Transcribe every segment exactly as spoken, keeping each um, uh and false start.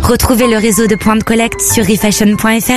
Retrouvez le réseau de points de collecte sur refashion point f r.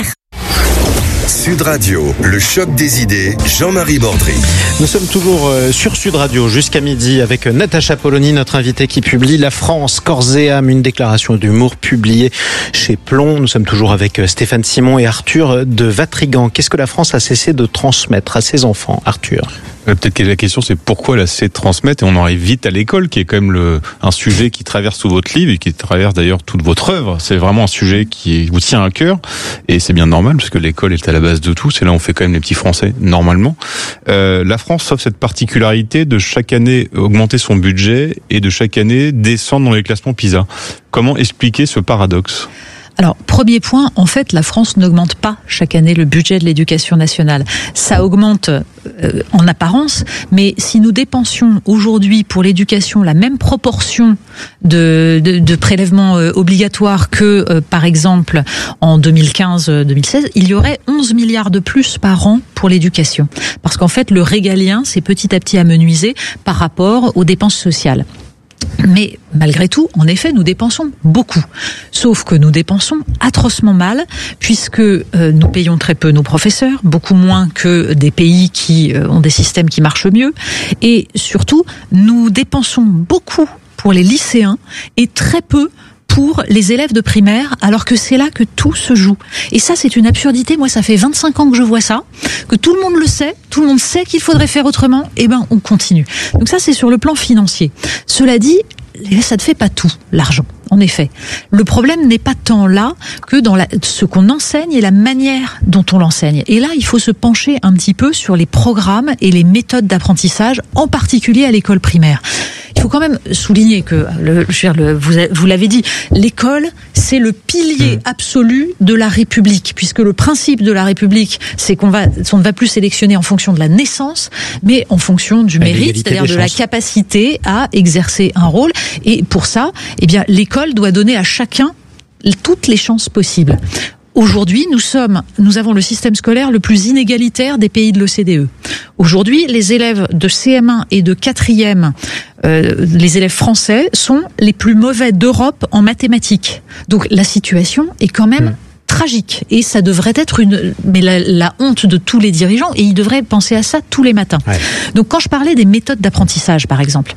Sud Radio, le choc des idées, Jean-Marie Bordry. Nous sommes toujours sur Sud Radio jusqu'à midi avec Natacha Polony, notre invitée qui publie La France, corps et âme, une déclaration d'humour publiée chez Plomb. Nous sommes toujours avec Stéphane Simon et Arthur de Vatrigan. Qu'est-ce que la France a cessé de transmettre à ses enfants, Arthur ? Peut-être que la question c'est pourquoi elle a cessé de transmettre, et on arrive vite à l'école qui est quand même le, un sujet qui traverse tout votre livre et qui traverse d'ailleurs toute votre œuvre. C'est vraiment un sujet qui vous tient à cœur et c'est bien normal parce que l'école est à la base de tout. C'est là où on fait quand même les petits Français normalement. Euh, la France offre cette particularité de chaque année augmenter son budget et de chaque année descendre dans les classements PISA. Comment expliquer ce paradoxe ? Alors, premier point, en fait, la France n'augmente pas chaque année le budget de l'éducation nationale. Ça augmente euh, en apparence, mais si nous dépensions aujourd'hui pour l'éducation la même proportion de, de, de prélèvements euh, obligatoires que, euh, par exemple, en deux mille quinze deux mille seize, il y aurait onze milliards de plus par an pour l'éducation. Parce qu'en fait, le régalien s'est petit à petit amenuisé par rapport aux dépenses sociales. Mais malgré tout, en effet, nous dépensons beaucoup. Sauf que nous dépensons atrocement mal, puisque euh, nous payons très peu nos professeurs, beaucoup moins que des pays qui euh, ont des systèmes qui marchent mieux. Et surtout, nous dépensons beaucoup pour les lycéens et très peu pour les élèves de primaire, alors que c'est là que tout se joue. Et ça, c'est une absurdité. Moi, ça fait vingt-cinq ans que je vois ça, que tout le monde le sait, tout le monde sait qu'il faudrait faire autrement, et ben, on continue. Donc ça, c'est sur le plan financier. Cela dit, ça ne fait pas tout, l'argent. En effet, le problème n'est pas tant là que dans la, ce qu'on enseigne et la manière dont on l'enseigne. Et là, il faut se pencher un petit peu sur les programmes et les méthodes d'apprentissage, en particulier à l'école primaire. Il faut quand même souligner que, le, je veux dire, le, vous, vous l'avez dit, l'école, c'est le pilier absolu de la République, puisque le principe de la République, c'est qu'on va, on ne va plus sélectionner en fonction de la naissance, mais en fonction du mérite, c'est-à-dire de la capacité à exercer un rôle. Et pour ça, eh bien, l'école doit donner à chacun toutes les chances possibles. Aujourd'hui, nous sommes, nous avons le système scolaire le plus inégalitaire des pays de l'O C D E. Aujourd'hui, les élèves de C M un et de quatrième, euh, les élèves français, sont les plus mauvais d'Europe en mathématiques. Donc la situation est quand même mmh. tragique. Et ça devrait être une, mais la, la honte de tous les dirigeants, et ils devraient penser à ça tous les matins. Ouais. Donc quand je parlais des méthodes d'apprentissage, par exemple,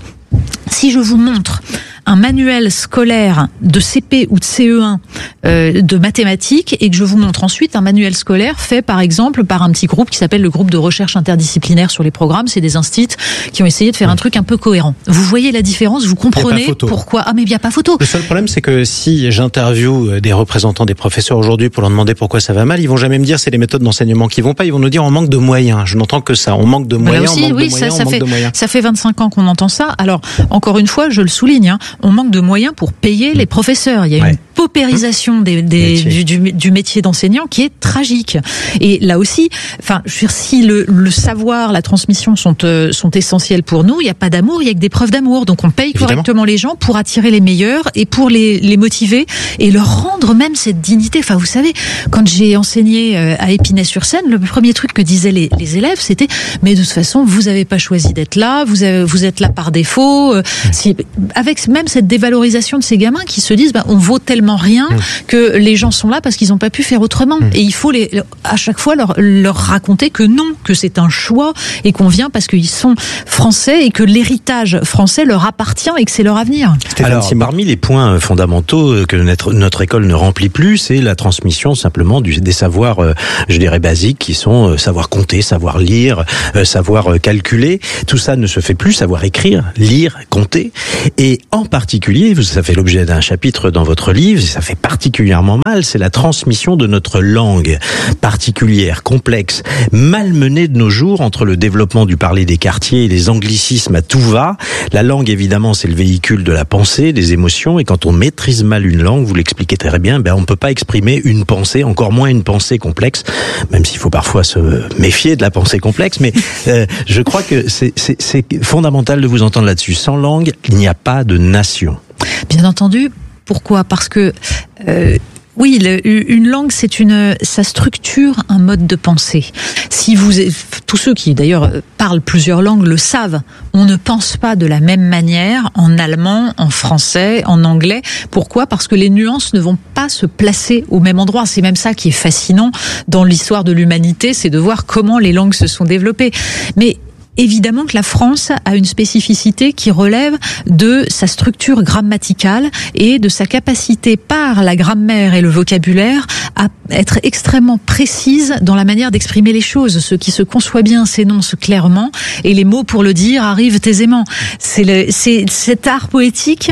si je vous montre un manuel scolaire de C P ou de C E un euh, de mathématiques et que je vous montre ensuite un manuel scolaire fait par exemple par un petit groupe qui s'appelle le groupe de recherche interdisciplinaire sur les programmes, c'est des instituts qui ont essayé de faire un truc un peu cohérent. Vous voyez la différence, vous comprenez pourquoi. Ah mais il n'y a pas photo. Le seul problème c'est que si j'interviewe des représentants des professeurs aujourd'hui pour leur demander pourquoi ça va mal, ils vont jamais me dire c'est les méthodes d'enseignement qui vont pas, ils vont nous dire on manque de moyens. Je n'entends que ça, on manque de moyens, aussi, on manque oui, de moyens, ça, ça on manque fait, de moyens. Ça fait vingt-cinq ans qu'on entend ça. Alors encore une fois, je le souligne, hein, on manque de moyens pour payer les professeurs. Il y a ouais. une paupérisation des, des, du, du, du métier d'enseignant qui est tragique. Et là aussi, enfin, je veux dire, si le, le savoir, la transmission sont, euh, sont essentiels pour nous, il n'y a pas d'amour, il n'y a que des preuves d'amour. Donc on paye Évidemment. correctement les gens pour attirer les meilleurs et pour les, les motiver et leur rendre même cette dignité. Enfin, vous savez, quand j'ai enseigné à Épinay-sur-Seine, le premier truc que disaient les, les élèves, c'était « mais de toute façon, vous n'avez pas choisi d'être là, vous, avez, vous êtes là par défaut. » Si, avec même cette dévalorisation de ces gamins qui se disent bah, on vaut tellement rien mmh. que les gens sont là parce qu'ils n'ont pas pu faire autrement. Mmh. Et il faut les, à chaque fois leur, leur raconter que non, que c'est un choix et qu'on vient parce qu'ils sont français et que l'héritage français leur appartient et que c'est leur avenir. Alors, parmi les points fondamentaux que notre, notre école ne remplit plus, c'est la transmission simplement du, des savoirs, euh, je dirais, basiques qui sont euh, savoir compter, savoir lire, euh, savoir euh, calculer. Tout ça ne se fait plus, savoir écrire, lire, compter. Et en particulier, ça fait l'objet d'un chapitre dans votre livre, ça fait particulièrement mal, c'est la transmission de notre langue particulière, complexe, malmenée de nos jours entre le développement du parler des quartiers et les anglicismes à tout va. La langue, évidemment, c'est le véhicule de la pensée, des émotions, et quand on maîtrise mal une langue, vous l'expliquez très bien, ben on ne peut pas exprimer une pensée, encore moins une pensée complexe, même s'il faut parfois se méfier de la pensée complexe, mais euh, je crois que c'est, c'est, c'est fondamental de vous entendre là-dessus. Sans langue, il n'y a pas de nation. Bien entendu. Pourquoi ? Parce que euh, Oui, le, une langue, c'est une, ça structure un mode de pensée. Si vous, tous ceux qui d'ailleurs parlent plusieurs langues le savent, on ne pense pas de la même manière en allemand, en français, en anglais. Pourquoi ? Parce que les nuances ne vont pas se placer au même endroit. C'est même ça qui est fascinant dans l'histoire de l'humanité, c'est de voir comment les langues se sont développées. Mais évidemment que la France a une spécificité qui relève de sa structure grammaticale et de sa capacité par la grammaire et le vocabulaire à être extrêmement précise dans la manière d'exprimer les choses. Ce qui se conçoit bien s'énonce clairement et les mots pour le dire arrivent aisément. C'est, le, c'est cet art poétique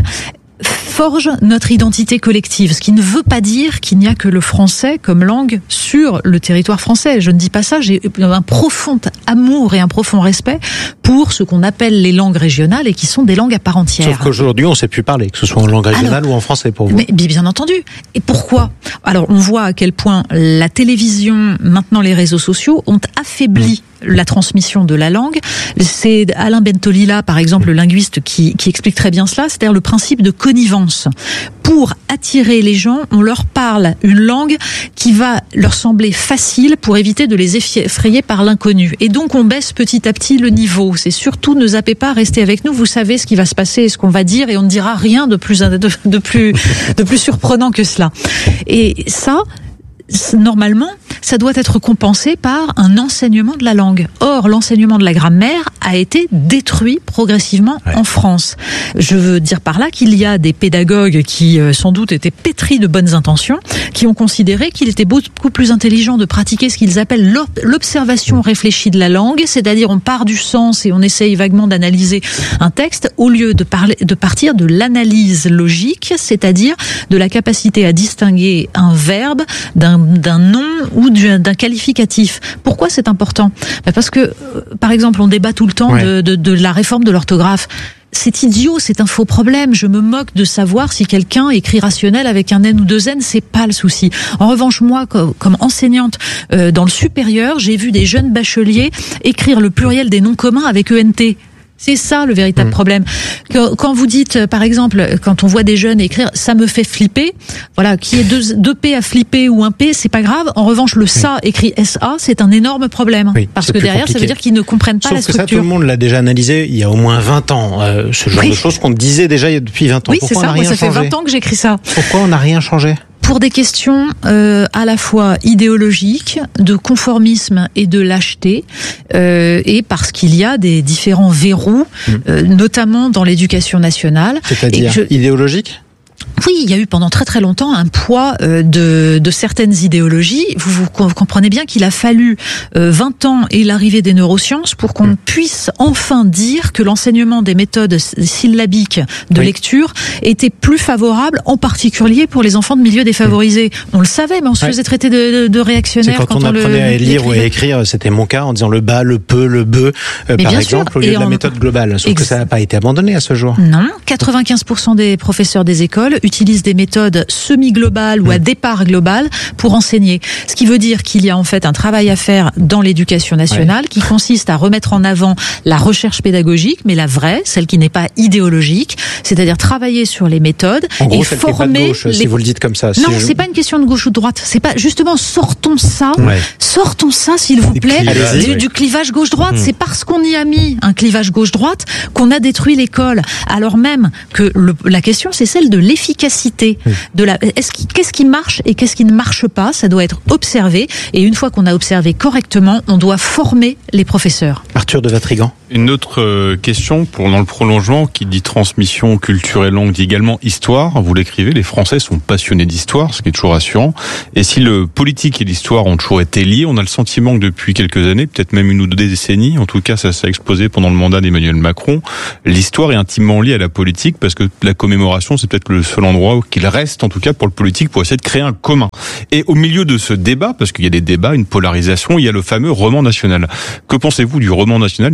forge notre identité collective, ce qui ne veut pas dire qu'il n'y a que le français comme langue sur le territoire français. Je ne dis pas ça, j'ai un profond amour et un profond respect pour ce qu'on appelle les langues régionales et qui sont des langues à part entière. Sauf qu'aujourd'hui, on ne sait plus parler, que ce soit en langue régionale Alors, ou en français pour vous. Mais bien entendu. Et pourquoi ? Alors, on voit à quel point la télévision, maintenant les réseaux sociaux, ont affaibli mmh. la transmission de la langue. C'est Alain Bentolila, par exemple, le linguiste, qui, qui explique très bien cela, c'est-à-dire le principe de connivence. Pour attirer les gens, on leur parle une langue qui va leur sembler facile pour éviter de les effrayer par l'inconnu. Et donc, on baisse petit à petit le niveau. C'est surtout, ne zappez pas, restez avec nous, vous savez ce qui va se passer et ce qu'on va dire, et on ne dira rien de plus, de, de plus, de plus surprenant que cela. Et ça, normalement, ça doit être compensé par un enseignement de la langue. Or, l'enseignement de la grammaire a été détruit progressivement ouais. en France. Je veux dire par là qu'il y a des pédagogues qui, euh, sans doute, étaient pétris de bonnes intentions, qui ont considéré qu'il était beaucoup plus intelligent de pratiquer ce qu'ils appellent l'observation réfléchie de la langue, c'est-à-dire on part du sens et on essaye vaguement d'analyser un texte, au lieu de, parler, de partir de l'analyse logique, c'est-à-dire de la capacité à distinguer un verbe d'un d'un nom ou d'un qualificatif. Pourquoi c'est important ? Parce que, par exemple, on débat tout le temps ouais. de, de, de la réforme de l'orthographe. C'est idiot, c'est un faux problème. Je me moque de savoir si quelqu'un écrit rationnel avec un N ou deux N, c'est pas le souci. En revanche, moi, comme, comme enseignante euh, dans le supérieur, j'ai vu des jeunes bacheliers écrire le pluriel des noms communs avec E N T. C'est ça le véritable mmh. problème. Quand vous dites, par exemple, quand on voit des jeunes écrire « ça me fait flipper », voilà, qu'il y ait deux, deux P à flipper ou un P, c'est pas grave. En revanche, le « ça » oui. écrit S A, c'est un énorme problème. Oui, parce que derrière, compliqué. Ça veut dire qu'ils ne comprennent pas Sauf la structure. Sauf que ça, tout le monde l'a déjà analysé il y a au moins vingt ans. Euh, ce genre oui. de choses qu'on disait déjà depuis vingt ans. Oui, Pourquoi c'est ça. on n'a rien Moi, ça changé fait vingt ans que j'écris ça. Pourquoi on n'a rien changé ? Pour des questions euh, à la fois idéologiques, de conformisme et de lâcheté, euh, et parce qu'il y a des différents verrous, mmh. euh, notamment dans l'éducation nationale. C'est-à-dire je... idéologique ? Oui, il y a eu pendant très très longtemps un poids euh, de, de certaines idéologies. Vous, vous comprenez bien qu'il a fallu euh, vingt ans et l'arrivée des neurosciences pour qu'on mmh. puisse enfin dire que l'enseignement des méthodes syllabiques de oui. lecture était plus favorable, en particulier pour les enfants de milieux défavorisés. Mmh. On le savait, mais on se ouais. faisait traiter de, de, de réactionnaires. C'est quand, quand on, on apprenait le, à lire ou à écrire, c'était mon cas, en disant le bas, le peu, le be, euh, par exemple, sûr. au lieu et de la on... méthode globale. Sauf Ex... que ça n'a pas été abandonné à ce jour. Non, quatre-vingt-quinze pour cent des professeurs des écoles utilisent des méthodes semi-globales ou à départ global pour enseigner. Ce qui veut dire qu'il y a en fait un travail à faire dans l'éducation nationale ouais. qui consiste à remettre en avant la recherche pédagogique, mais la vraie, celle qui n'est pas idéologique, c'est-à-dire travailler sur les méthodes en gros, et former. Pas de gauche, les... Si vous le dites comme ça. Non, si je... c'est pas une question de gauche ou de droite. C'est pas justement sortons ça, ouais. sortons ça, s'il vous plaît, clivage, du, oui. du clivage gauche-droite. Mmh. C'est parce qu'on y a mis un clivage gauche-droite qu'on a détruit l'école, alors même que le, la question c'est celle de l'efficacité. Mmh. De la, est-ce qui, qu'est-ce qui marche et qu'est-ce qui ne marche pas ? Ça doit être observé. Et une fois qu'on a observé correctement, on doit former les professeurs. Arthur de Vatrigan. Une autre question, pour dans le prolongement, qui dit transmission, culture et langue, dit également histoire. Vous l'écrivez, les Français sont passionnés d'histoire, ce qui est toujours rassurant. Et si le politique et l'histoire ont toujours été liés, on a le sentiment que depuis quelques années, peut-être même une ou deux décennies, en tout cas ça s'est explosé pendant le mandat d'Emmanuel Macron, l'histoire est intimement liée à la politique, parce que la commémoration, c'est peut-être le seul endroit où qu'il reste, en tout cas pour le politique, pour essayer de créer un commun. Et au milieu de ce débat, parce qu'il y a des débats, une polarisation, il y a le fameux roman national. Que pensez-vous du roman national et ce qu'il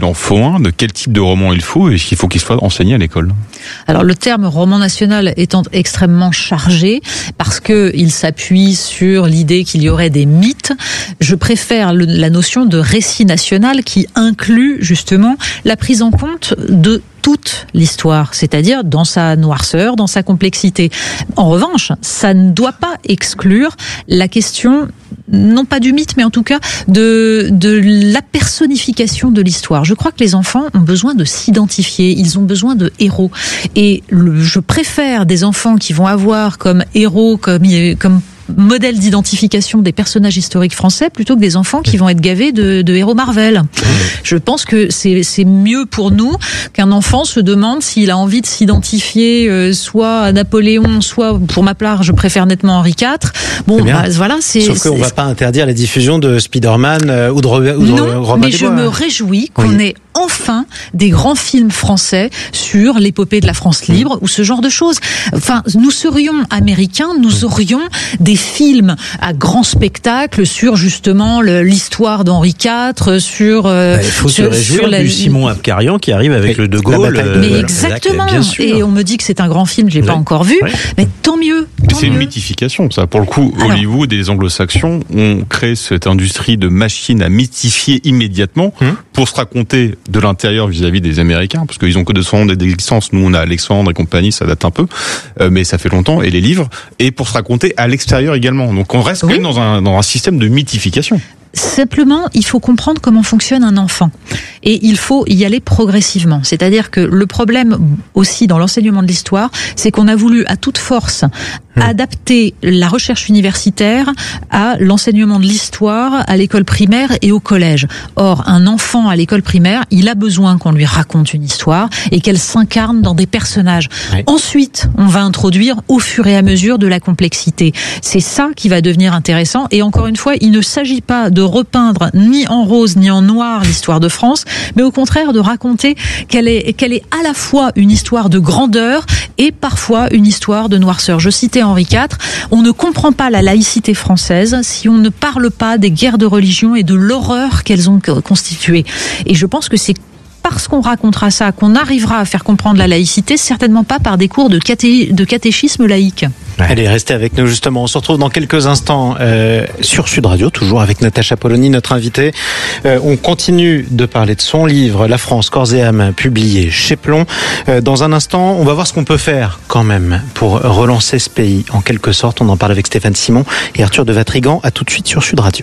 en faut un, de quel type de roman il faut, et est-ce qu'il faut qu'il soit enseigné à l'école? Alors le terme roman national étant extrêmement chargé, parce que il s'appuie sur l'idée qu'il y aurait des mythes, je préfère le, la notion de récit national qui inclut justement la prise en compte de toute l'histoire, c'est-à-dire dans sa noirceur, dans sa complexité. En revanche, ça ne doit pas exclure la question, non pas du mythe, mais en tout cas de, de la personnification de l'histoire. Je crois que les enfants ont besoin de s'identifier, ils ont besoin de héros. Et le, je préfère des enfants qui vont avoir comme héros, comme, comme modèle d'identification des personnages historiques français plutôt que des enfants qui vont être gavés de, de héros Marvel. Je pense que c'est, c'est mieux pour nous qu'un enfant se demande s'il a envie de s'identifier euh, soit à Napoléon, soit pour ma part, je préfère nettement Henri quatre. Bon, bah, voilà, c'est. Sauf qu'on c'est... va pas interdire la diffusion de Spider-Man euh, ou de, Robert, ou de non, Robin mais des je Bois. me réjouis qu'on Oui. ait enfin des grands films français sur l'épopée de la France libre mmh. ou ce genre de choses. Enfin, nous serions américains, nous aurions des films à grand spectacle sur justement le, l'histoire d'Henri quatre, sur euh, bah, il faut sur, se réjouir sur la... du Simon Abkarian qui arrive avec et le De Gaulle. euh, mais voilà, exactement. bien sûr. Et on me dit que c'est un grand film, je l'ai Ouais. pas encore vu, Ouais. mais tant mieux. Mais tant c'est une mieux. mythification, ça. Pour le coup, Alors. Hollywood et les anglo-saxons ont créé cette industrie de machines à mythifier immédiatement Hum. pour se raconter de l'intérieur vis-à-vis des Américains, parce qu'ils ont que deux cents ans d'existence. Nous, on a Alexandre et compagnie, ça date un peu, euh, mais ça fait longtemps, et les livres, et pour se raconter à l'extérieur également. Donc on reste Oui. quand même dans un, dans un système de mythification. Simplement, il faut comprendre comment fonctionne un enfant. Et il faut y aller progressivement. C'est-à-dire que le problème aussi dans l'enseignement de l'histoire, c'est qu'on a voulu à toute force mmh. adapter la recherche universitaire à l'enseignement de l'histoire à l'école primaire et au collège. Or, un enfant à l'école primaire, il a besoin qu'on lui raconte une histoire et qu'elle s'incarne dans des personnages. Oui. Ensuite, on va introduire au fur et à mesure de la complexité. C'est ça qui va devenir intéressant. Et encore une fois, il ne s'agit pas de repeindre ni en rose ni en noir l'histoire de France, mais au contraire de raconter qu'elle est, qu'elle est à la fois une histoire de grandeur et parfois une histoire de noirceur. Je citais Henri quatre, on ne comprend pas la laïcité française si on ne parle pas des guerres de religion et de l'horreur qu'elles ont constituées. Et je pense que c'est parce qu'on racontera ça qu'on arrivera à faire comprendre la laïcité, certainement pas par des cours de, caté- de catéchisme laïque. Allez, restez avec nous justement. On se retrouve dans quelques instants euh, sur Sud Radio, toujours avec Natacha Polony, notre invitée. Euh, on continue de parler de son livre, La France, corps et âme, publié chez Plon. Euh, dans un instant, on va voir ce qu'on peut faire quand même pour relancer ce pays. En quelque sorte, on en parle avec Stéphane Simon et Arthur de Vatrigan. À tout de suite sur Sud Radio.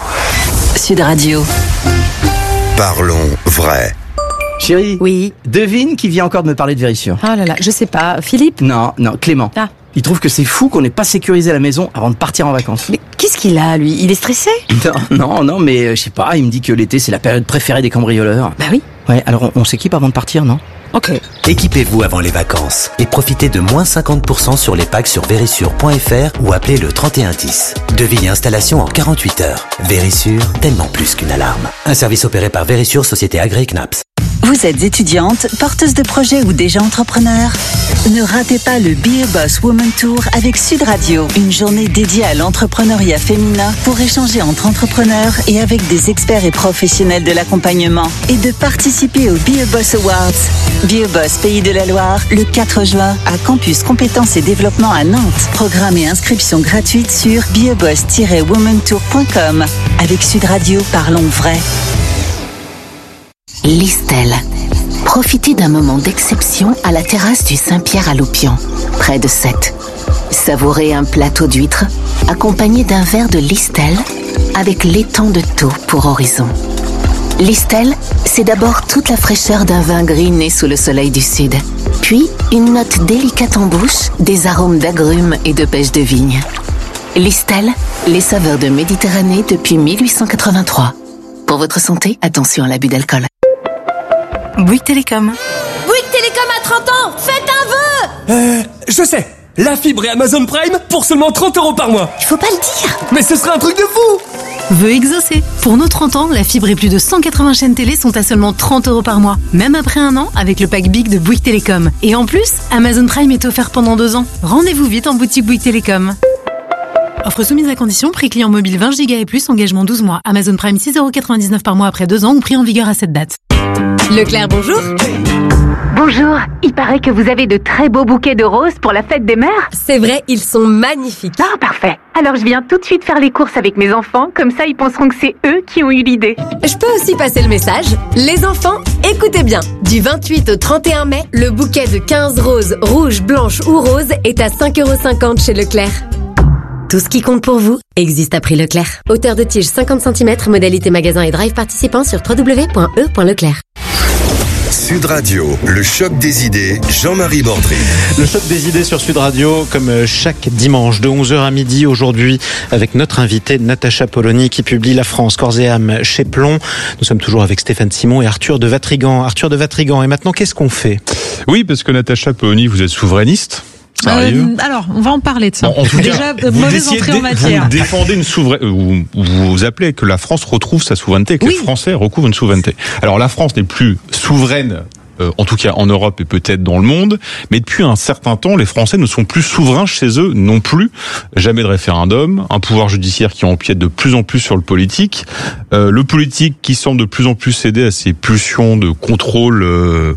Sud Radio. Parlons vrai. Chérie, oui. Devine qui vient encore de me parler de Vérissure. Oh là là, je sais pas. Philippe? Non, non, Clément. Ah. Il trouve que c'est fou qu'on n'ait pas sécurisé la maison avant de partir en vacances. Mais qu'est-ce qu'il a, lui? Il est stressé? Non, non, non, mais euh, je sais pas, il me dit que l'été c'est la période préférée des cambrioleurs. Bah oui. Ouais, alors on, on s'équipe avant de partir, non? Ok. Équipez-vous avant les vacances et profitez de moins cinquante pour cent sur les packs sur vérissure point f r ou appelez le trente et un dix. Devis et installation en quarante-huit heures. Vérissure, tellement plus qu'une alarme. Un service opéré par Vérissure, société agréée C N A P S. Vous êtes étudiante, porteuse de projet ou déjà entrepreneur? Ne ratez pas le Be a Boss Woman Tour avec Sud Radio. Une journée dédiée à l'entrepreneuriat féminin pour échanger entre entrepreneurs et avec des experts et professionnels de l'accompagnement. Et de participer au Be a Boss Awards. Be a Boss Pays de la Loire, le quatre juin, à Campus Compétences et Développement à Nantes. Programme et inscription gratuite sur be a boss tiret woman tour point com. Avec Sud Radio, parlons vrai. Listel. Profitez d'un moment d'exception à la terrasse du Saint-Pierre à Loupian, près de Sète. Savourez un plateau d'huîtres accompagné d'un verre de Listel avec l'étang de Thau pour horizon. Listel, c'est d'abord toute la fraîcheur d'un vin gris né sous le soleil du sud, puis une note délicate en bouche, des arômes d'agrumes et de pêche de vigne. Listel, les saveurs de Méditerranée depuis mille huit cent quatre-vingt-trois. Pour votre santé, attention à l'abus d'alcool. Bouygues Télécom. Bouygues Télécom à trente ans, faites un vœu. Euh, je sais. La fibre et Amazon Prime pour seulement trente euros par mois. Il faut pas le dire. Mais ce serait un truc de fou. Vœu exaucé. Pour nos trente ans, la fibre et plus de cent quatre-vingts chaînes télé sont à seulement trente euros par mois. Même après un an, avec le pack Big de Bouygues Télécom. Et en plus, Amazon Prime est offert pendant deux ans. Rendez-vous vite en boutique Bouygues Télécom. Offre soumise à condition, prix client mobile vingt gigas et plus, engagement douze mois. Amazon Prime six euros quatre-vingt-dix-neuf par mois après deux ans ou prix en vigueur à cette date. Leclerc, bonjour. Bonjour, il paraît que vous avez de très beaux bouquets de roses pour la fête des mères. C'est vrai, ils sont magnifiques. Ah, parfait. Alors je viens tout de suite faire les courses avec mes enfants, comme ça ils penseront que c'est eux qui ont eu l'idée. Je peux aussi passer le message. Les enfants, écoutez bien. Du vingt-huit au trente et un mai, le bouquet de quinze roses, rouges, blanches ou roses est à cinq euros cinquante chez Leclerc. Tout ce qui compte pour vous existe à prix Leclerc. Hauteur de tige cinquante centimètres, modalité magasin et drive participant sur w w w point e point leclerc. Sud Radio, le choc des idées, Jean-Marie Bordry. Le choc des idées sur Sud Radio, comme chaque dimanche de onze heures à midi aujourd'hui, avec notre invitée Natacha Polony qui publie La France, corps et âme chez Plon. Nous sommes toujours avec Stéphane Simon et Arthur de Vatrigan. Arthur de Vatrigan, et maintenant qu'est-ce qu'on fait ? Oui, parce que Natacha Polony, vous êtes souverainiste. Euh, alors, on va en parler de ça. Bon, en tout Déjà, cas, mauvaise entrée en matière. Vous défendez une souveraineté, vous, vous appelez que la France retrouve sa souveraineté, que oui. les Français recouvrent une souveraineté. Alors, la France n'est plus souveraine, euh, en tout cas en Europe et peut-être dans le monde, mais depuis un certain temps, les Français ne sont plus souverains chez eux non plus. Jamais de référendum, un pouvoir judiciaire qui empiète de plus en plus sur le politique, euh, le politique qui semble de plus en plus céder à ses pulsions de contrôle. Euh,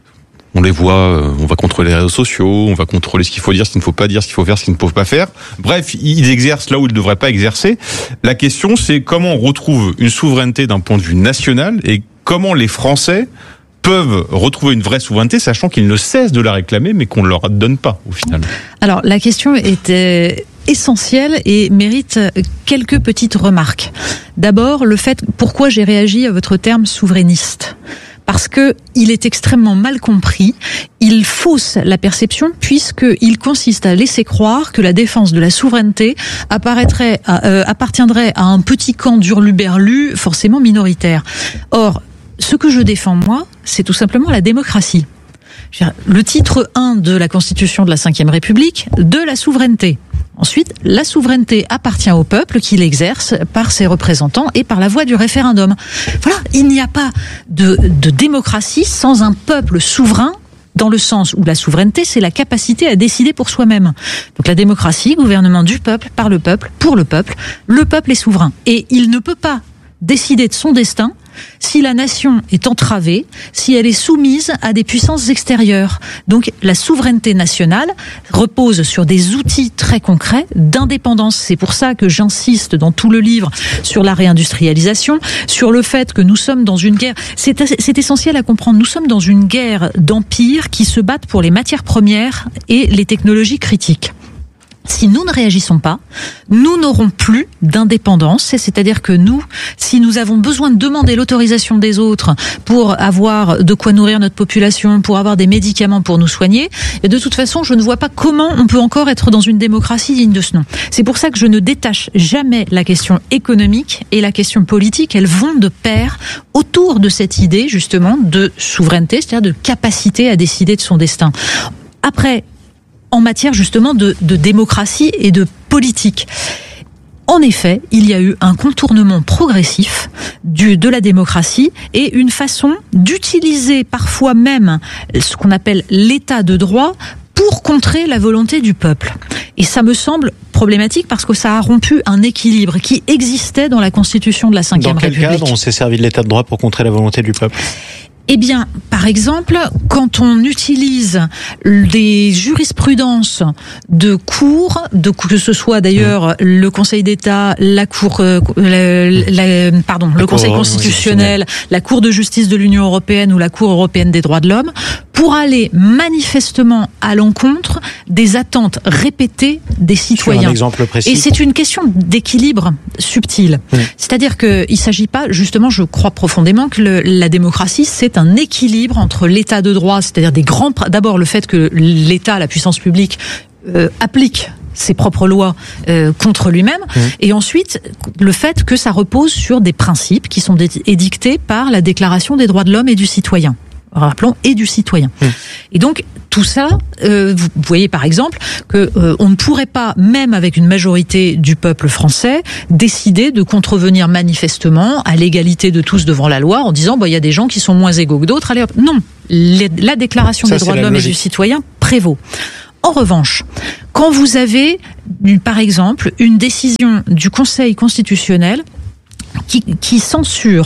On les voit, on va contrôler les réseaux sociaux, on va contrôler ce qu'il faut dire, ce qu'il ne faut pas dire, ce qu'il faut faire, ce qu'il ne faut pas faire. Bref, ils exercent là où ils ne devraient pas exercer. La question, c'est comment on retrouve une souveraineté d'un point de vue national et comment les Français peuvent retrouver une vraie souveraineté, sachant qu'ils ne cessent de la réclamer, mais qu'on ne leur donne pas, au final. Alors, la question était essentielle et mérite quelques petites remarques. D'abord, le fait, pourquoi j'ai réagi à votre terme souverainiste ? Parce que il est extrêmement mal compris, il fausse la perception puisqu'il consiste à laisser croire que la défense de la souveraineté apparaîtrait, euh, appartiendrait à un petit camp d'hurluberlus forcément minoritaire. Or, ce que je défends moi, c'est tout simplement la démocratie. Le titre un de la Constitution de la cinquième République, de la souveraineté. Ensuite, la souveraineté appartient au peuple qui l'exerce par ses représentants et par la voie du référendum. Voilà, il n'y a pas de, de démocratie sans un peuple souverain, dans le sens où la souveraineté, c'est la capacité à décider pour soi-même. Donc la démocratie, gouvernement du peuple, par le peuple, pour le peuple, le peuple est souverain. Et il ne peut pas décider de son destin si la nation est entravée, si elle est soumise à des puissances extérieures. Donc la souveraineté nationale repose sur des outils très concrets d'indépendance. C'est pour ça que j'insiste dans tout le livre sur la réindustrialisation, sur le fait que nous sommes dans une guerre, c'est, c'est essentiel à comprendre, nous sommes dans une guerre d'empires qui se battent pour les matières premières et les technologies critiques. Si nous ne réagissons pas, nous n'aurons plus d'indépendance, c'est-à-dire que nous, si nous avons besoin de demander l'autorisation des autres pour avoir de quoi nourrir notre population, pour avoir des médicaments pour nous soigner, et de toute façon, je ne vois pas comment on peut encore être dans une démocratie digne de ce nom. C'est pour ça que je ne détache jamais la question économique et la question politique, elles vont de pair autour de cette idée, justement, de souveraineté, c'est-à-dire de capacité à décider de son destin. Après, en matière justement de, de démocratie et de politique. En effet, il y a eu un contournement progressif du, de la démocratie et une façon d'utiliser parfois même ce qu'on appelle l'état de droit pour contrer la volonté du peuple. Et ça me semble problématique parce que ça a rompu un équilibre qui existait dans la Constitution de la cinquième République. Dans quel cadre on s'est servi de l'état de droit pour contrer la volonté du peuple ? Eh bien, par exemple, quand on utilise des jurisprudences de cours, de, que ce soit d'ailleurs le Conseil d'État, la Cour, euh, la, la, pardon, le Conseil constitutionnel, la Cour de justice de l'Union européenne ou la Cour européenne des droits de l'homme, pour aller manifestement à l'encontre des attentes répétées des citoyens. Sur un exemple précis. Et c'est une question d'équilibre subtil. Mmh. C'est-à-dire qu'il ne s'agit pas, justement, je crois profondément que le, la démocratie, c'est un équilibre entre l'état de droit, c'est-à-dire des grands, d'abord le fait que l'État, la puissance publique, euh, applique ses propres lois euh, contre lui-même, mmh. et ensuite le fait que ça repose sur des principes qui sont édictés par la Déclaration des droits de l'homme et du citoyen. Rappelons, et du citoyen. Mmh. Et donc, tout ça, euh, vous voyez par exemple que euh, on ne pourrait pas, même avec une majorité du peuple français, décider de contrevenir manifestement à l'égalité de tous devant la loi en disant bah il y a des gens qui sont moins égaux que d'autres. Allez hop, non, les, la Déclaration ça, des droits de l'homme logique. Et du citoyen prévaut. En revanche, quand vous avez, par exemple, une décision du Conseil constitutionnel qui, qui censure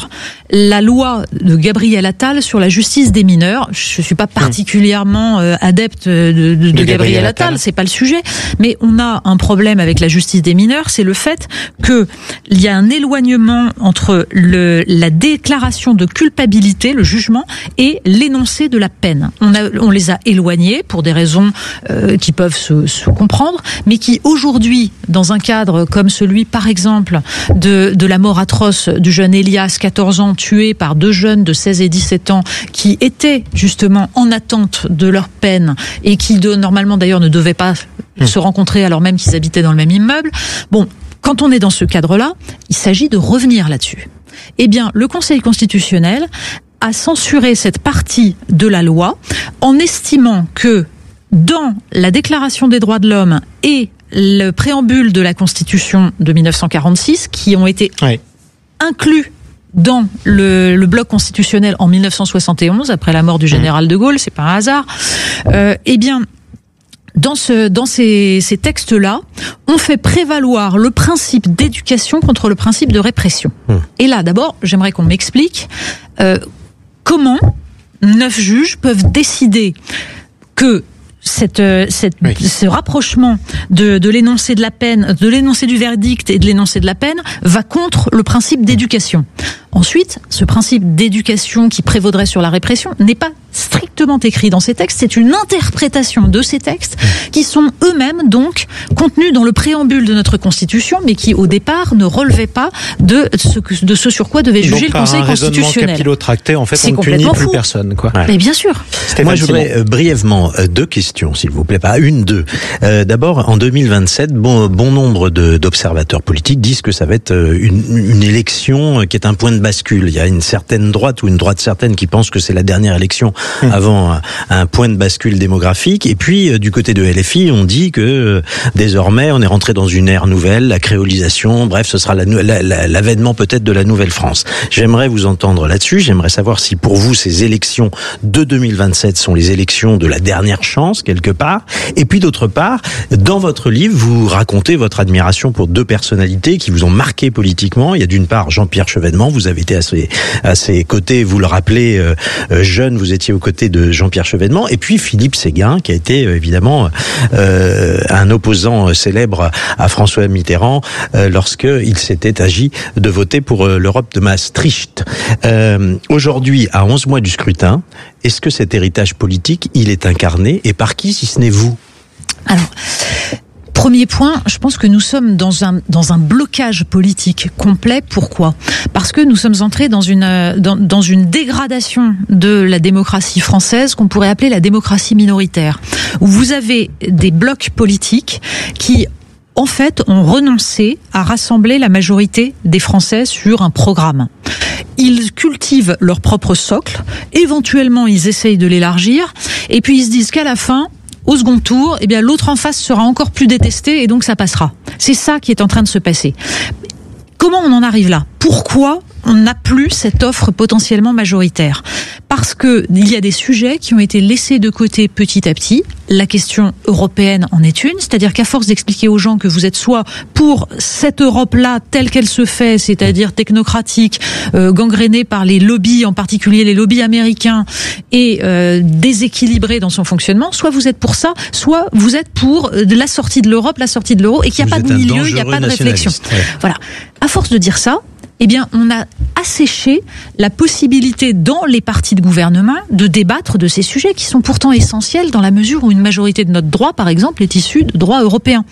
la loi de Gabriel Attal sur la justice des mineurs. Je suis pas particulièrement euh, adepte de, de, de, de Gabriel, Gabriel Attal, Attal, c'est pas le sujet, mais on a un problème avec la justice des mineurs, c'est le fait que il y a un éloignement entre le, la déclaration de culpabilité, le jugement, et l'énoncé de la peine. On, a, on les a éloignés pour des raisons euh, qui peuvent se, se comprendre, mais qui aujourd'hui, dans un cadre comme celui, par exemple, de, de la mort atroce du jeune Elias, quatorze ans, tué par deux jeunes de seize et dix-sept ans, qui étaient justement en attente de leur peine et qui de, normalement d'ailleurs ne devaient pas mmh. se rencontrer alors même qu'ils habitaient dans le même immeuble. Bon, quand on est dans ce cadre-là, il s'agit de revenir là-dessus. Eh bien, le Conseil constitutionnel a censuré cette partie de la loi en estimant que dans la Déclaration des droits de l'homme et le préambule de la Constitution de mille neuf cent quarante-six, qui ont été oui. inclus dans le, le bloc constitutionnel en mille neuf cent soixante et onze, après la mort du général de Gaulle, c'est pas un hasard, euh, eh bien, dans, ce, dans ces, ces textes-là, on fait prévaloir le principe d'éducation contre le principe de répression. Mmh. Et là, d'abord, j'aimerais qu'on m'explique euh, comment neuf juges peuvent décider que Cette, cette, oui. ce rapprochement de, de l'énoncé de la peine, de l'énoncé du verdict et de l'énoncé de la peine va contre le principe d'éducation. Ensuite, ce principe d'éducation qui prévaudrait sur la répression n'est pas strictement écrit dans ces textes, c'est une interprétation de ces textes qui sont eux-mêmes donc contenus dans le préambule de notre Constitution, mais qui au départ ne relevaient pas de ce, de ce sur quoi devait juger donc, le Conseil constitutionnel. Capillotracté, en fait, c'est on ne punit plus fou. personne, quoi. Ouais. Mais bien sûr. Stéphane Moi, je voudrais euh, brièvement euh, deux questions, s'il vous plaît, pas une, deux. Euh, d'abord, en deux mille vingt-sept, bon, bon nombre de, d'observateurs politiques disent que ça va être une, une élection qui est un point de bascule. Il y a une certaine droite ou une droite certaine qui pense que c'est la dernière élection mmh. avant un, un point de bascule démographique. Et puis, euh, du côté de L F I, on dit que euh, désormais, on est rentré dans une ère nouvelle, la créolisation, bref, ce sera la, la, la, l'avènement peut-être de la nouvelle France. J'aimerais vous entendre là-dessus. J'aimerais savoir si pour vous, ces élections de deux mille vingt-sept sont les élections de la dernière chance, quelque part. Et puis, d'autre part, dans votre livre, vous racontez votre admiration pour deux personnalités qui vous ont marqué politiquement. Il y a d'une part Jean-Pierre Chevènement, vous avez été à ses, à ses côtés, vous le rappelez, euh, jeune, vous étiez aux côtés de Jean-Pierre Chevènement, et puis Philippe Séguin, qui a été euh, évidemment euh, un opposant célèbre à François Mitterrand euh, lorsqu'il s'était agi de voter pour euh, l'Europe de Maastricht. Euh, aujourd'hui, à onze mois du scrutin, est-ce que cet héritage politique, il est incarné, et par qui, si ce n'est vous ? Alors, premier point, je pense que nous sommes dans un dans un blocage politique complet. Pourquoi ? Parce que nous sommes entrés dans une dans, dans une dégradation de la démocratie française qu'on pourrait appeler la démocratie minoritaire, où vous avez des blocs politiques qui en fait ont renoncé à rassembler la majorité des Français sur un programme. Ils cultivent leur propre socle, éventuellement ils essayent de l'élargir, et puis ils se disent qu'à la fin, au second tour, eh bien l'autre en face sera encore plus détesté et donc ça passera. C'est ça qui est en train de se passer. Comment on en arrive là ? Pourquoi on n'a plus cette offre potentiellement majoritaire ? Parce que il y a des sujets qui ont été laissés de côté petit à petit. La question européenne en est une, c'est-à-dire qu'à force d'expliquer aux gens que vous êtes soit pour cette Europe-là telle qu'elle se fait, c'est-à-dire technocratique, euh, gangrénée par les lobbies, en particulier les lobbies américains, et euh, déséquilibrée dans son fonctionnement, soit vous êtes pour ça, soit vous êtes pour la sortie de l'Europe, la sortie de l'euro, et qu'il n'y a vous pas de milieu, il n'y a pas de réflexion. Ouais. Voilà. À force de dire ça, eh bien, on a asséché la possibilité dans les partis de gouvernement de débattre de ces sujets qui sont pourtant essentiels dans la mesure où une majorité de notre droit, par exemple, est issue de droit européen.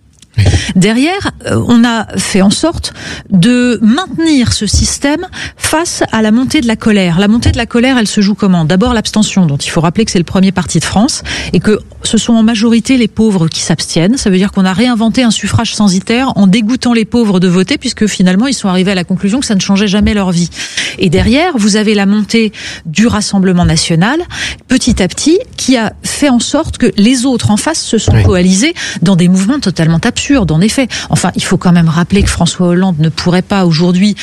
Derrière, on a fait en sorte de maintenir ce système face à la montée de la colère. La montée de la colère, elle se joue comment ? D'abord l'abstention, dont il faut rappeler que c'est le premier parti de France, et que ce sont en majorité les pauvres qui s'abstiennent. Ça veut dire qu'on a réinventé un suffrage censitaire en dégoûtant les pauvres de voter, puisque finalement ils sont arrivés à la conclusion que ça ne changeait jamais leur vie. Et derrière, vous avez la montée du Rassemblement national, petit à petit, qui a fait en sorte que les autres en face se sont oui. coalisés dans des mouvements totalement absurdes. En effet, enfin, il faut quand même rappeler que François Hollande ne pourrait pas aujourd'hui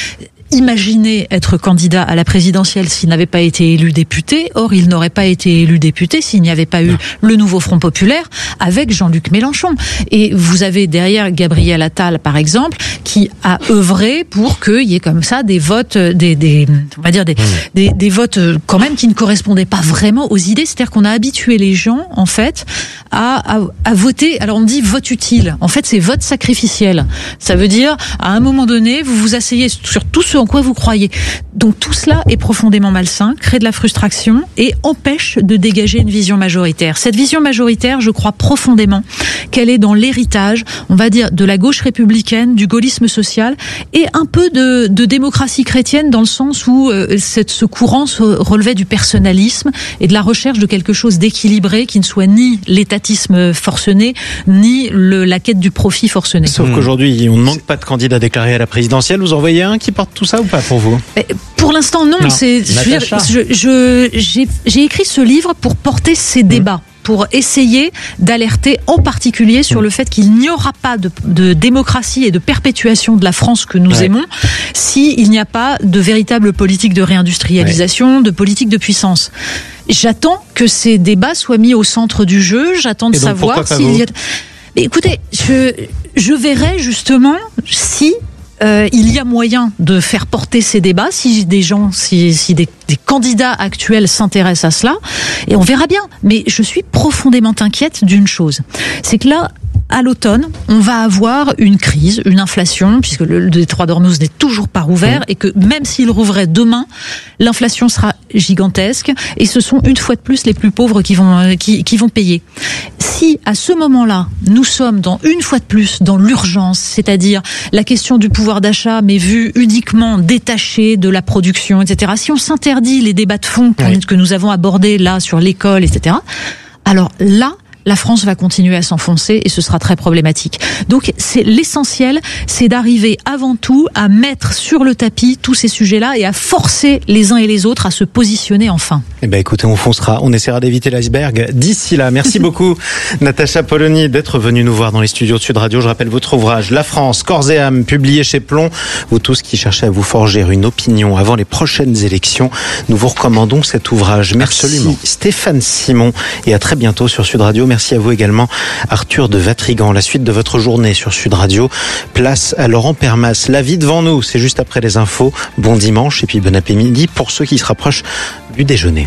imaginé être candidat à la présidentielle s'il n'avait pas été élu député. Or, il n'aurait pas été élu député s'il n'y avait pas eu le nouveau Front populaire avec Jean-Luc Mélenchon. Et vous avez derrière Gabriel Attal, par exemple, qui a œuvré pour qu'il y ait comme ça des votes, des, des on va dire des, des, des votes quand même qui ne correspondaient pas vraiment aux idées. C'est-à-dire qu'on a habitué les gens, en fait, à, à, à voter. Alors on dit vote utile. En fait, c'est vote sacrificiel. Ça veut dire, à un moment donné, vous vous asseyez sur tout ce en quoi vous croyez. Donc tout cela est profondément malsain, crée de la frustration et empêche de dégager une vision majoritaire. Cette vision majoritaire, je crois profondément qu'elle est dans l'héritage, on va dire, de la gauche républicaine, du gaullisme social et un peu de, de démocratie chrétienne dans le sens où euh, cette, ce courant se relevait du personnalisme et de la recherche de quelque chose d'équilibré qui ne soit ni l'étatisme forcené, ni le, la quête du profit forcené. Sauf mmh. qu'aujourd'hui, on ne manque pas de candidats déclarés à la présidentielle. Vous en voyez un qui porte tout ça ou pas pour vous? Pour l'instant, non. non. C'est, je, je, je, j'ai, j'ai écrit ce livre pour porter ces mmh. débats, pour essayer d'alerter en particulier sur mmh. le fait qu'il n'y aura pas de, de démocratie et de perpétuation de la France que nous ouais. aimons s'il n'y a pas de véritable politique de réindustrialisation, ouais. de politique de puissance. J'attends que ces débats soient mis au centre du jeu. J'attends de donc, savoir s'il y a... Mais écoutez, je, je verrai justement si... Euh, il y a moyen de faire porter ces débats si des gens, si, si des, des candidats actuels s'intéressent à cela, et on verra bien. Mais je suis profondément inquiète d'une chose, c'est que là, à l'automne, on va avoir une crise, une inflation, puisque le détroit d'Ormuz n'est toujours pas rouvert, et que même s'il rouvrait demain, l'inflation sera gigantesque, et ce sont une fois de plus les plus pauvres qui vont, qui, qui vont payer. Si, à ce moment-là, nous sommes dans, une fois de plus, dans l'urgence, c'est-à-dire la question du pouvoir d'achat, mais vue uniquement détachée de la production, et cetera, si on s'interdit les débats de fond oui. que nous avons abordés là sur l'école, et cetera, alors là, la France va continuer à s'enfoncer et ce sera très problématique. Donc c'est l'essentiel, c'est d'arriver avant tout à mettre sur le tapis tous ces sujets-là et à forcer les uns et les autres à se positionner enfin. Eh ben écoutez, on foncera, on essaiera d'éviter l'iceberg d'ici là. Merci beaucoup Natacha Polony d'être venue nous voir dans les studios de Sud Radio. Je rappelle votre ouvrage La France, corps et âme, publié chez Plomb. Vous tous qui cherchez à vous forger une opinion avant les prochaines élections, nous vous recommandons cet ouvrage. Merci Absolument. Stéphane Simon et à très bientôt sur Sud Radio. Merci à vous également, Arthur de Vatrigan. La suite de votre journée sur Sud Radio. Place à Laurent Permas. La vie devant nous, c'est juste après les infos. Bon dimanche et puis bon après-midi pour ceux qui se rapprochent du déjeuner.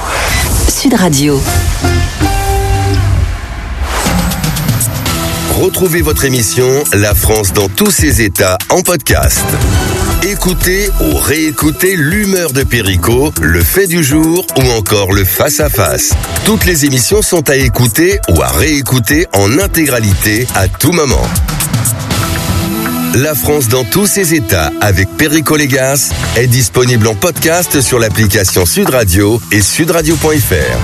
Sud Radio. Retrouvez votre émission La France dans tous ses états en podcast. Écoutez ou réécoutez l'humeur de Perico, le fait du jour ou encore le face-à-face. Toutes les émissions sont à écouter ou à réécouter en intégralité à tout moment. La France dans tous ses états avec Perico Légas est disponible en podcast sur l'application Sud Radio et sudradio point f r.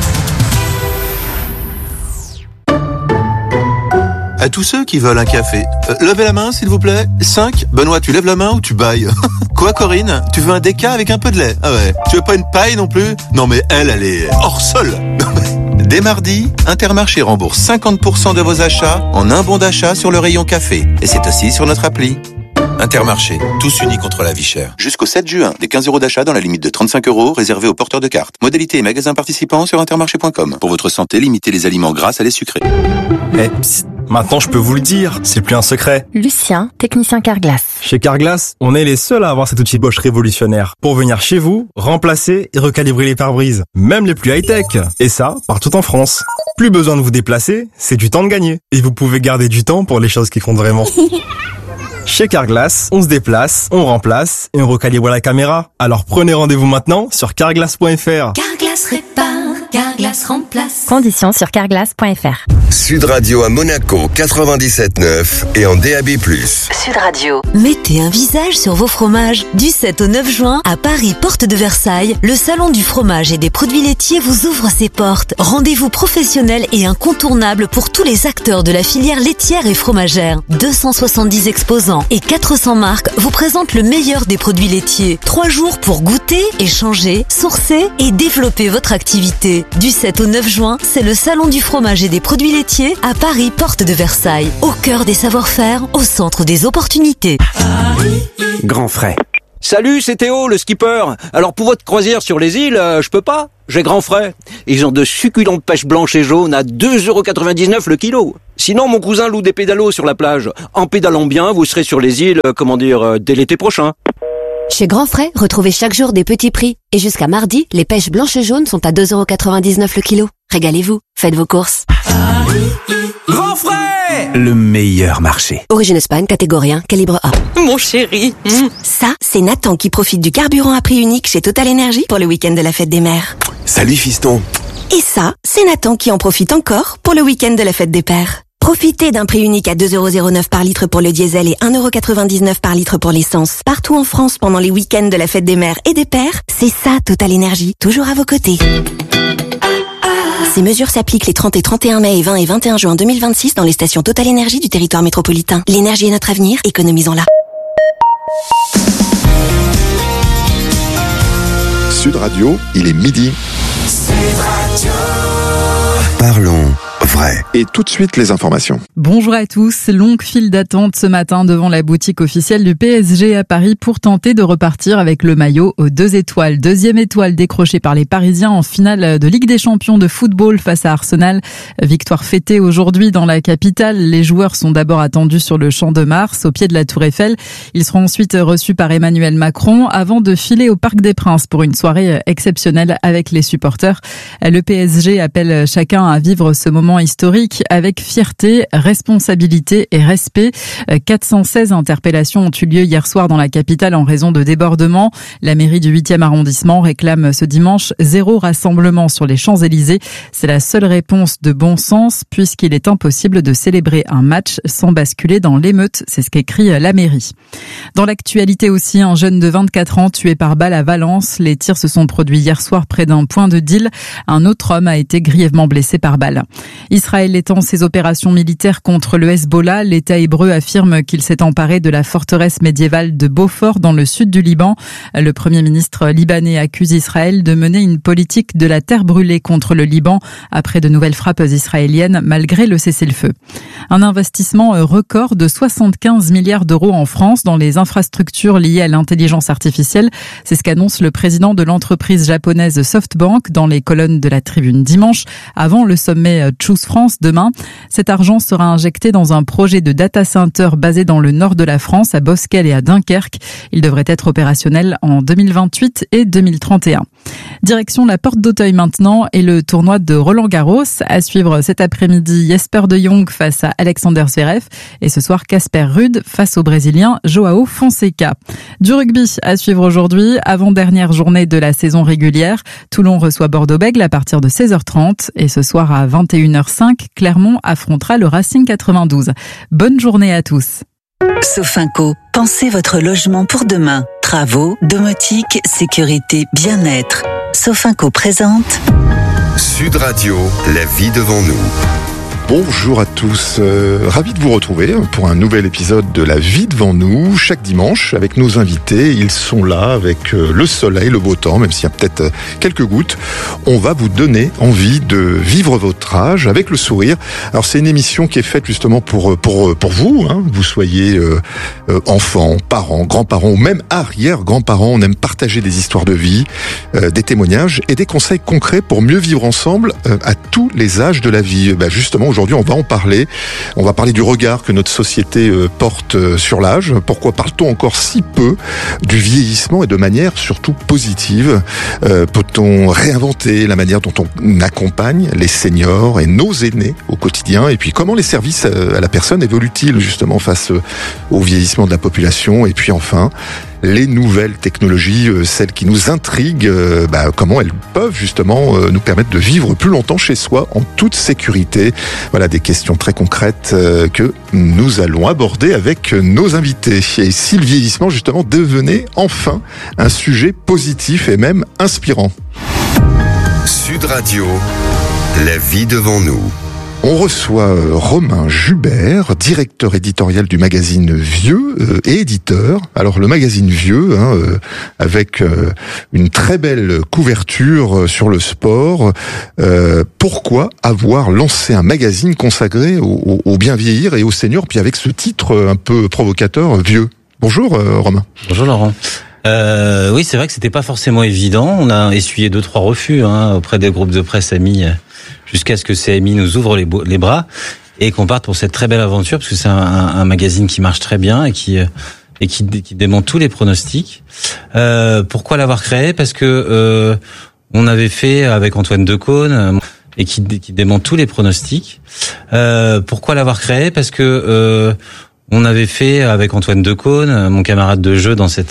À tous ceux qui veulent un café, euh, levez la main s'il vous plaît. cinq. Benoît, tu lèves la main ou tu bailles? Quoi Corinne? Tu veux un déca avec un peu de lait? Ah ouais. Tu veux pas une paille non plus? Non mais elle, elle est hors sol. Dès mardi, Intermarché rembourse cinquante pour cent de vos achats en un bon d'achat sur le rayon café. Et c'est aussi sur notre appli. Intermarché, tous unis contre la vie chère. Jusqu'au sept juin, des quinze euros d'achat dans la limite de trente-cinq euros réservés aux porteurs de cartes. Modalité et magasins participants sur intermarché point com. Pour votre santé, limitez les aliments gras à lait sucré. Eh, psst, maintenant je peux vous le dire, c'est plus un secret. Lucien, technicien Carglass. Chez Carglass, on est les seuls à avoir cet outil Bosch révolutionnaire pour venir chez vous, remplacer et recalibrer les pare-brises, même les plus high-tech. Et ça, partout en France. Plus besoin de vous déplacer, c'est du temps de gagner. Et vous pouvez garder du temps pour les choses qui comptent vraiment. Chez Carglass, on se déplace, on remplace et on recalibre la caméra. Alors prenez rendez-vous maintenant sur carglass point f r. Carglass répare, Carglass remplace. Conditions sur carglass point f r. Sud Radio à Monaco quatre-vingt-dix-sept neuf et en D A B plus. Sud Radio. Mettez un visage sur vos fromages. Du sept au neuf juin, à Paris, porte de Versailles, le salon du fromage et des produits laitiers vous ouvre ses portes. Rendez-vous professionnel et incontournable pour tous les acteurs de la filière laitière et fromagère. deux cent soixante-dix exposants et quatre cents marques vous présentent le meilleur des produits laitiers. Trois jours pour goûter, échanger, sourcer et développer votre activité. Du sept au neuf juin, c'est le salon du fromage et des produits laitiers à Paris, porte de Versailles. Au cœur des savoir-faire, au centre des opportunités. Grand frais. Salut, c'est Théo, le skipper. Alors pour votre croisière sur les îles, euh, je peux pas. J'ai grand frais. Ils ont de succulentes pêches blanches et jaunes à deux euros quatre-vingt-dix-neuf le kilo. Sinon, mon cousin loue des pédalos sur la plage. En pédalant bien, vous serez sur les îles, euh, comment dire, euh, dès l'été prochain. Chez Grand Frais, retrouvez chaque jour des petits prix. Et jusqu'à mardi, les pêches blanches et jaunes sont à deux euros quatre-vingt-dix-neuf le kilo. Régalez-vous, faites vos courses. Grand Frais! Le meilleur marché. Origine Espagne, catégorie un, calibre A. Mon chéri. Mmh. Ça, c'est Nathan qui profite du carburant à prix unique chez Total Energy pour le week-end de la fête des mères. Salut fiston. Et ça, c'est Nathan qui en profite encore pour le week-end de la fête des pères. Profitez d'un prix unique à deux euros zéro neuf par litre pour le diesel et un euro quatre-vingt-dix-neuf par litre pour l'essence. Partout en France pendant les week-ends de la fête des mères et des pères, c'est ça Total Energy, toujours à vos côtés. Ces mesures s'appliquent les trente et trente et un mai et vingt et vingt et un juin deux mille vingt-six dans les stations Total Energy du territoire métropolitain. L'énergie est notre avenir, économisons-la. Sud Radio, il est midi. Sud Radio. Parlons vrai. Et tout de suite, les informations. Bonjour à tous. Longue file d'attente ce matin devant la boutique officielle du P S G à Paris pour tenter de repartir avec le maillot aux deux étoiles. Deuxième étoile décrochée par les Parisiens en finale de Ligue des Champions de football face à Arsenal. Victoire fêtée aujourd'hui dans la capitale. Les joueurs sont d'abord attendus sur le Champ de Mars, au pied de la Tour Eiffel. Ils seront ensuite reçus par Emmanuel Macron avant de filer au Parc des Princes pour une soirée exceptionnelle avec les supporters. Le P S G appelle chacun à vivre ce moment historique avec fierté, responsabilité et respect. quatre cent seize interpellations ont eu lieu hier soir dans la capitale en raison de débordements. La mairie du huitième arrondissement réclame ce dimanche zéro rassemblement sur les Champs-Élysées. C'est la seule réponse de bon sens puisqu'il est impossible de célébrer un match sans basculer dans l'émeute. C'est ce qu'écrit la mairie. Dans l'actualité aussi, un jeune de vingt-quatre ans tué par balle à Valence. Les tirs se sont produits hier soir près d'un point de deal. Un autre homme a été grièvement blessé par balle. Israël étend ses opérations militaires contre le Hezbollah. L'État hébreu affirme qu'il s'est emparé de la forteresse médiévale de Beaufort dans le sud du Liban. Le Premier ministre libanais accuse Israël de mener une politique de la terre brûlée contre le Liban après de nouvelles frappes israéliennes malgré le cessez-le-feu. Un investissement record de soixante-quinze milliards d'euros en France dans les infrastructures liées à l'intelligence artificielle. C'est ce qu'annonce le président de l'entreprise japonaise SoftBank dans les colonnes de la Tribune dimanche avant le sommet Choose France demain. Cet argent sera injecté dans un projet de data center basé dans le nord de la France, à Bosquel et à Dunkerque. Il devrait être opérationnel en deux mille vingt-huit et deux mille trente et un. Direction la Porte d'Auteuil maintenant et le tournoi de Roland-Garros. À suivre cet après-midi, Jesper de Jong face à Alexander Zverev et ce soir Casper Ruud face au Brésilien Joao Fonseca. Du rugby à suivre aujourd'hui, avant-dernière journée de la saison régulière. Toulon reçoit Bordeaux-Bègles à partir de seize heures trente et ce soir à vingt et une heures cinq, Clermont affrontera le Racing quatre-vingt-douze. Bonne journée à tous. Sofinco, pensez votre logement pour demain. Travaux, domotique, sécurité, bien-être. Sofinco présente Sud Radio, la vie devant nous. Bonjour à tous, euh, ravi de vous retrouver pour un nouvel épisode de La Vie devant nous, chaque dimanche avec nos invités. Ils sont là avec euh, le soleil, le beau temps, même s'il y a peut-être euh, quelques gouttes. On va vous donner envie de vivre votre âge avec le sourire. Alors c'est une émission qui est faite justement pour pour pour vous, hein, vous soyez euh, euh, enfants, parents, grands-parents ou même arrière-grands-parents. On aime partager des histoires de vie, euh, des témoignages et des conseils concrets pour mieux vivre ensemble euh, à tous les âges de la vie. Ben justement, aujourd'hui, on va en parler. On va parler du regard que notre société porte sur l'âge. Pourquoi parle-t-on encore si peu du vieillissement et de manière surtout positive? euh, Peut-on réinventer la manière dont on accompagne les seniors et nos aînés au quotidien? Et puis, comment les services à la personne évoluent-ils justement face au vieillissement de la population? Et puis enfin, les nouvelles technologies, euh, celles qui nous intriguent, euh, bah, comment elles peuvent justement euh, nous permettre de vivre plus longtemps chez soi en toute sécurité. Voilà des questions très concrètes euh, que nous allons aborder avec nos invités. Et si le vieillissement justement devenait enfin un sujet positif et même inspirant. Sud Radio, la vie devant nous. On reçoit Romain Jubert, directeur éditorial du magazine Vieux euh, et éditeur. Alors le magazine Vieux, hein, euh, avec euh, une très belle couverture sur le sport. Euh, pourquoi avoir lancé un magazine consacré au, au, au bien vieillir et aux seniors, puis avec ce titre un peu provocateur, Vieux? Bonjour euh, Romain. Bonjour Laurent. Euh, oui, c'est vrai que c'était pas forcément évident. On a essuyé deux, trois refus hein, auprès des groupes de presse amis, jusqu'à ce que C M I nous ouvre les, les bras et qu'on parte pour cette très belle aventure, parce que c'est un, un magazine qui marche très bien et qui et qui, qui dément tous les pronostics. Euh, pourquoi l'avoir créé ? Parce que euh, on avait fait avec Antoine Decaune et qui, qui dément tous les pronostics. Euh, pourquoi l'avoir créé ? Parce que euh, on avait fait avec Antoine Decaune, mon camarade de jeu dans cette